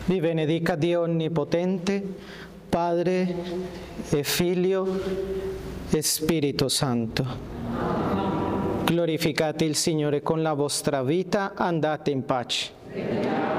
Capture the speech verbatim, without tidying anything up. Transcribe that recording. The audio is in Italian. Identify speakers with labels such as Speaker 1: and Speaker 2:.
Speaker 1: Vi benedica Dio Onnipotente, Padre e Figlio e Spirito Santo. Glorificate il Signore con la vostra vita, andate in pace.